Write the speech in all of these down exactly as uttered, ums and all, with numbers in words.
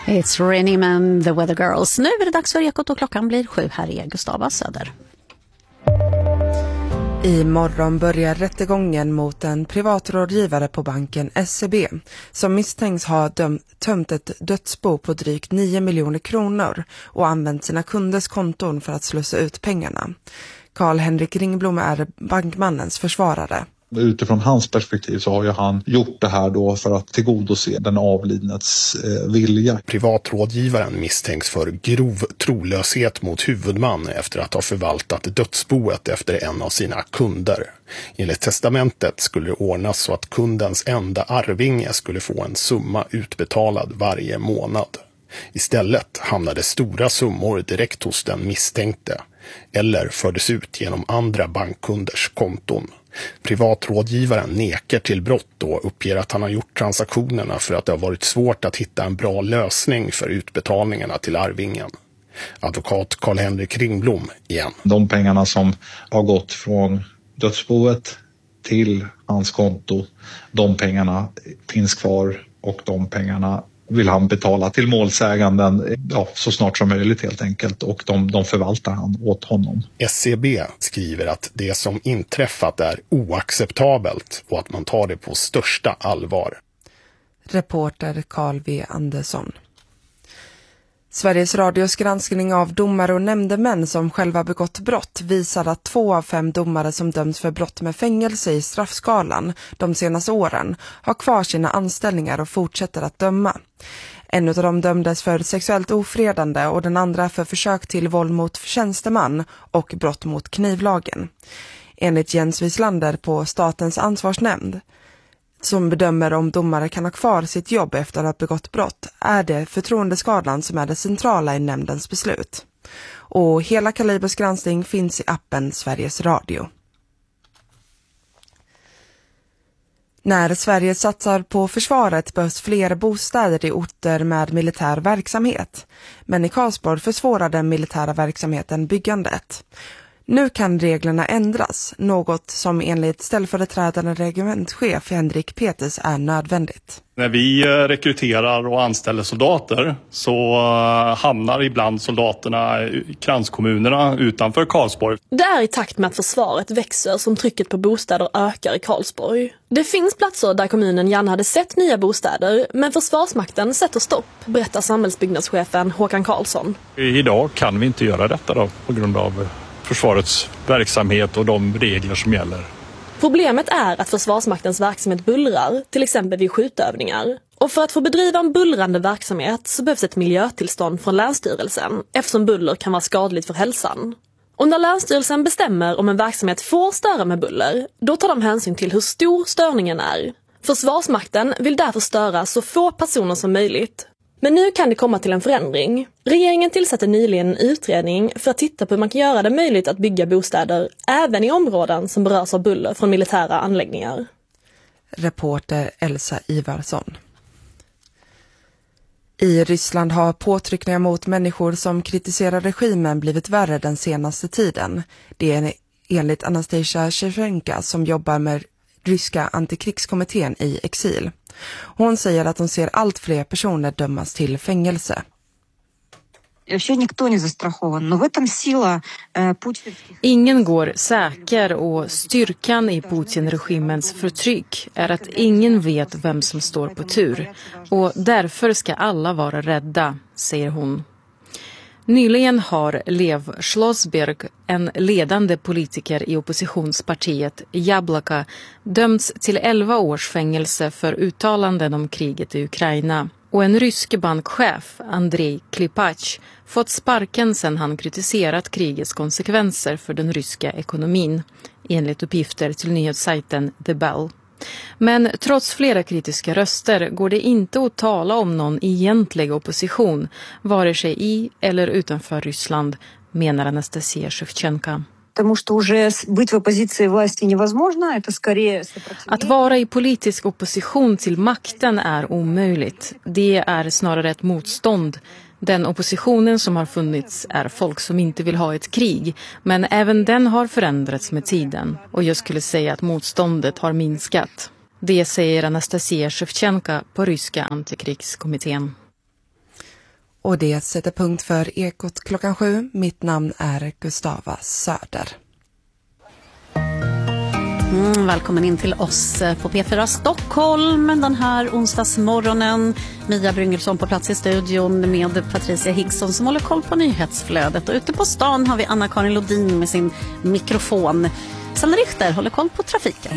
It's Raining Men, The Weather Girls. Nu är det dags för Ekot och klockan blir sju. Här är Gustava Söder. I morgon börjar rättegången mot en privatrådgivare på banken S C B som misstänks ha döm- tömt ett dödsbo på drygt nio miljoner kronor och använt sina kunders konton för att slussa ut pengarna. Carl-Henrik Ringblom är bankmannens försvarare. Utifrån hans perspektiv så har ju han gjort det här då för att tillgodose den avlidnets eh, vilja. Privatrådgivaren misstänks för grov trolöshet mot huvudman efter att ha förvaltat dödsboet efter en av sina kunder. Enligt testamentet skulle det ordnas så att kundens enda arvinge skulle få en summa utbetalad varje månad. Istället hamnade stora summor direkt hos den misstänkte eller fördes ut genom andra bankkunders konton. Privatrådgivaren nekar till brott och uppger att han har gjort transaktionerna för att det har varit svårt att hitta en bra lösning för utbetalningarna till arvingen. Advokat Carl-Henrik Ringblom igen. De pengarna som har gått från dödsboet till hans konto, de pengarna finns kvar och de pengarna vill han betala till målsäganden ja, så snart som möjligt helt enkelt, och de, de förvaltar han åt honom. S C B skriver att det som inträffat är oacceptabelt och att man tar det på största allvar. Reporter Carl V. Andersson. Sveriges Radios granskning av domare och nämndemän som själva begått brott visar att två av fem domare som döms för brott med fängelse i straffskalan de senaste åren har kvar sina anställningar och fortsätter att döma. En av dem dömdes för sexuellt ofredande och den andra för försök till våld mot tjänsteman och brott mot knivlagen. Enligt Jens Wislander på Statens ansvarsnämnd, som bedömer om domare kan ha kvar sitt jobb efter att ha begått brott, är det förtroendeskadan som är det centrala i nämndens beslut. Och hela Kalibers granskning finns i appen Sveriges Radio. När Sverige satsar på försvaret behövs fler bostäder i orter med militär verksamhet. Men i Karlsborg försvårar den militära verksamheten byggandet. Nu kan reglerna ändras, något som enligt ställföreträdande regimentchef Henrik Peters är nödvändigt. När vi rekryterar och anställer soldater så hamnar ibland soldaterna i kranskommunerna utanför Karlsborg. Det är i takt med att försvaret växer som trycket på bostäder ökar i Karlsborg. Det finns platser där kommunen gärna hade sett nya bostäder, men Försvarsmakten sätter stopp, berättar samhällsbyggnadschefen Håkan Karlsson. Idag kan vi inte göra detta då, på grund av försvarets verksamhet och de regler som gäller. Problemet är att Försvarsmaktens verksamhet bullrar, till exempel vid skjutövningar. Och för att få bedriva en bullrande verksamhet så behövs ett miljötillstånd från Länsstyrelsen, eftersom buller kan vara skadligt för hälsan. Och när Länsstyrelsen bestämmer om en verksamhet får störa med buller, då tar de hänsyn till hur stor störningen är. Försvarsmakten vill därför störa så få personer som möjligt. Men nu kan det komma till en förändring. Regeringen tillsatte nyligen en utredning för att titta på hur man kan göra det möjligt att bygga bostäder även i områden som berörs av buller från militära anläggningar. Reporter Elsa Ivarsson. I Ryssland har påtryckningar mot människor som kritiserar regimen blivit värre den senaste tiden. Det är enligt Anastasia Shevchenko som jobbar med ryska antikrigskommittén i exil. Hon säger att hon ser allt fler personer dömas till fängelse. Ingen går säker och styrkan i Putin-regimens förtryck är att ingen vet vem som står på tur. Och därför ska alla vara rädda, säger hon. Nyligen har Lev Schlossberg, en ledande politiker i oppositionspartiet Jablaka, dömts till elva års fängelse för uttalanden om kriget i Ukraina. Och en rysk bankchef, Andrei Klipach, fått sparken sedan han kritiserat krigets konsekvenser för den ryska ekonomin, enligt uppgifter till nyhetssajten The Bell. Men trots flera kritiska röster går det inte att tala om någon egentlig opposition, vare sig i eller utanför Ryssland, menar Anastasia Shevchenko. Att vara i politisk opposition till makten är omöjligt. Det är snarare ett motstånd. Den oppositionen som har funnits är folk som inte vill ha ett krig, men även den har förändrats med tiden. Och jag skulle säga att motståndet har minskat. Det säger Anastasia Shevchenko på ryska antikrigskommittén. Och det sätter punkt för Ekot klockan sju. Mitt namn är Gustava Söder. Mm, välkommen in till oss på P fyra Stockholm den här onsdagsmorgonen. Mia Bryngelsson på plats i studion med Patricia Hickson som håller koll på nyhetsflödet. Och ute på stan har vi Anna-Karin Lodin med sin mikrofon. Sanna Richter håller koll på trafiken.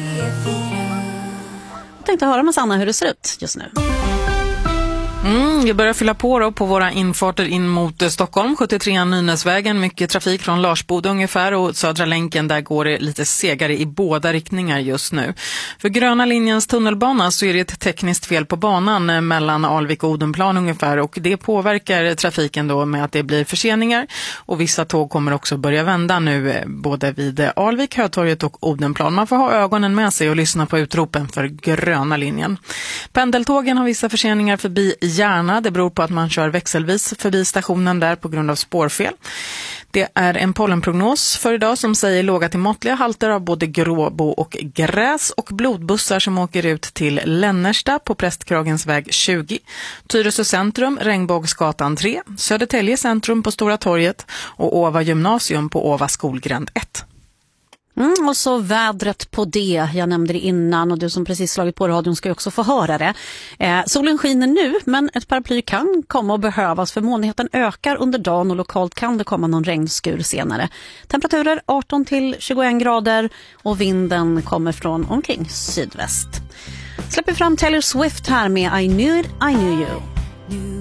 Jag tänkte höra med Sanna hur det ser ut just nu. Mm, vi börjar fylla på då på våra infarter in mot Stockholm. sjuttiotre Nynäsvägen, mycket trafik från Larsbod ungefär, och Södra länken där går det lite segare i båda riktningar just nu. För gröna linjens tunnelbana så är det ett tekniskt fel på banan mellan Alvik och Odenplan ungefär, och det påverkar trafiken då med att det blir förseningar, och vissa tåg kommer också börja vända nu både vid Alvik, Hötorget och Odenplan. Man får ha ögonen med sig och lyssna på utropen för gröna linjen. Pendeltågen har vissa förseningar förbi Järna. Det beror på att man kör växelvis förbi stationen där på grund av spårfel. Det är en pollenprognos för idag som säger låga till måttliga halter av både gråbo och gräs, och blodbussar som åker ut till Lännersta på Prästkragens väg tjugo, Tyresö centrum, Regnbågsgatan tre, Södertälje centrum på Stora torget och Åva gymnasium på Åva skolgränd ett. Mm, och så vädret på det, jag nämnde det innan och du som precis slagit på radion ska ju också få höra det. Eh, solen skiner nu, men ett paraply kan komma och behövas för molnigheten ökar under dagen och lokalt kan det komma någon regnskur senare. Temperaturer arton till tjugoett grader och vinden kommer från omkring sydväst. Släpper fram Taylor Swift här med I Knew It, I Knew You.